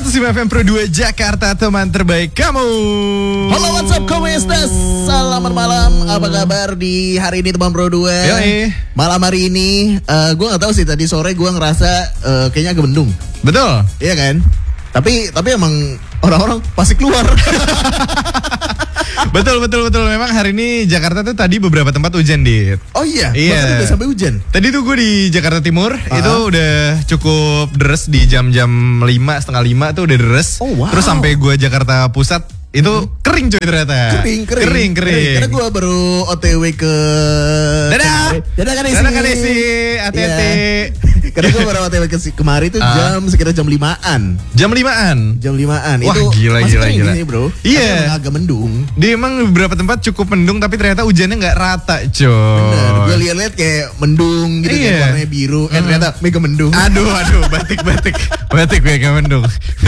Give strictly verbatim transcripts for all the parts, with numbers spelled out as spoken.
seratus lima F M Pro dua Jakarta, teman terbaik kamu. Halo, what's up, ¿cómo estás? Selamat malam, apa kabar di hari ini teman Pro dua? Yoi. Malam hari ini, uh, gue gak tahu sih, tadi sore gue ngerasa uh, kayaknya agak mendung. Betul. Iya kan? Tapi tapi emang orang-orang pasti keluar. Betul, betul, betul. Memang hari ini Jakarta tuh tadi beberapa tempat hujan, Dit. Oh iya? Iya. Bahkan udah sampai hujan? Tadi tuh gue di Jakarta Timur, Uh-huh. itu udah cukup deres di jam-jam lima, setengah lima tuh udah deres. Oh, wow. Terus sampai gue Jakarta Pusat, itu hmm. kering coy ternyata. Kering, kering. Kering, kering. Karena gue baru O T W ke... Dadah. Dadah Kanesi. Dadah Kanesi, hati-hati. Iya. Karena gue baru O T W ke kemarin tuh Ah. jam sekitar jam limaan. Jam limaan. Jam limaan. Wah, itu gila, masih gila, kering gila. sih, bro. Iya. Tapi emang agak mendung. Dia emang beberapa tempat cukup mendung, tapi ternyata hujannya nggak rata, coy. Bener, gue lihat-lihat kayak mendung gitu, Iya. kayak warnanya biru. Eh Hmm. ternyata mega mendung. Aduh, aduh, batik, batik, batik mega mendung.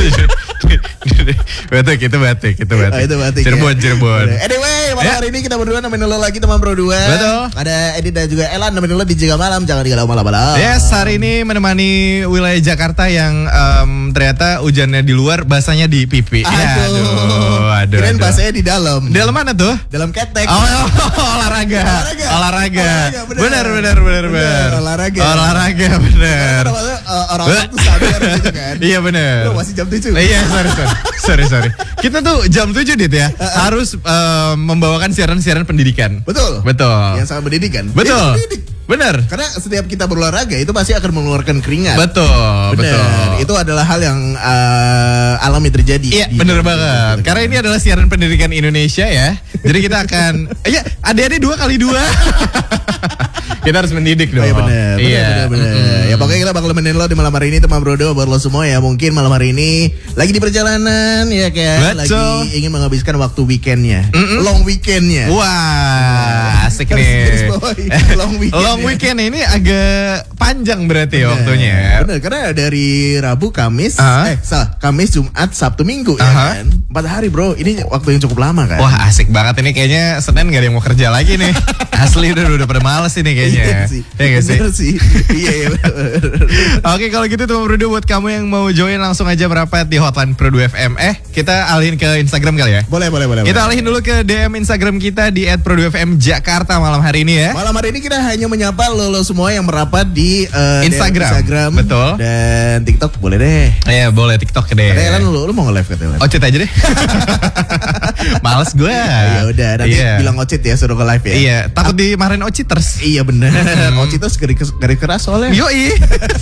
Batik itu batik, itu batik. Oh, itu batik, Cirebon, ya. Cirebon. Anyway, malam Ya. hari ini kita berdua nemenin lo lagi teman Pro dua. Betul. Ada Edi dan juga Elan nemenin lo di Jaga Malam. Jangan digalau malam-malam. Yes, hari ini menemani wilayah Jakarta yang em, ternyata hujannya di luar, basahnya di pipi. Aduh, Ya, aduh, aduh. Kirain aduh. bahasanya di dalam. Di dalam mana tuh? Dalam ketek. Oh, olahraga. Olahraga. Olahraga. Olahraga, bener. Benar, benar, benar, Bener, benar. olahraga. Olahraga, benar. Karena uh, orang-orang tuh sadar gitu kan. Iya benar. Lo masih jam tujuh. Iya, sorry, sorry, sorry, sorry. Kita tuh jam tujuh, Dit, ya, harus eh, membawakan siaran-siaran pendidikan. Betul. Betul. Yang sangat mendidik kan. Betul. Iya, mendidik. Benar. Karena setiap kita berolahraga itu pasti akan mengeluarkan keringat. Betul, Bener. betul. Itu adalah hal yang uh, alami terjadi. Iya, di- bener banget. Karena ini adalah siaran pendidikan Indonesia ya. Jadi kita akan, iya, adik-adik dua kali dua. Kita harus mendidik dong. Oh, iya bener, bener, Iya. bener, bener. Mm-mm. Ya pokoknya kita bakal nemenin lo di malam hari ini teman Brodo buat lo semua ya. Mungkin malam hari ini lagi di perjalanan ya kan. Betul. Lagi ingin menghabiskan waktu weekendnya. Mm-mm. Long weekendnya. Wah, asik Harus nih. garis bawahi, long weekend Long ya. weekend ini agak panjang berarti Bener, waktunya. Bener, karena dari Rabu, Kamis, Ah. eh salah, Kamis, Jumat, Sabtu, Minggu ya Aha. kan. Empat hari bro, ini waktu yang cukup lama kan. Wah, asik banget ini, kayaknya Senin gak ada yang mau kerja lagi nih. Asli udah udah pada males ini kayaknya. Iya sih. Ya gak sih? Bener sih. Iya, iya. bener. Oke, kalau gitu teman Pro dua, buat kamu yang mau join langsung aja merapat di hotline Pro dua F M. Eh, kita alihin ke Instagram kali ya. Boleh, boleh, boleh. Kita boleh. alihin dulu ke D M Instagram kita di et pro dua f m Jakarta malam hari ini ya. Malam hari ini kita hanya menyapa lo, lo semua yang merapat di uh, Instagram. Instagram, Betul. dan TikTok boleh deh. Iya, boleh TikTok deh. Katanya Elan lu, lu mau nge-live katanya Elan. Ocit aja deh. Males gue. Ya udah, nanti Iya. bilang Ocit ya suruh ke live ya. Iya, takut dimarahin Ociters. Iya bener. Ocit tuh garis garis keras soalnya. Yoi.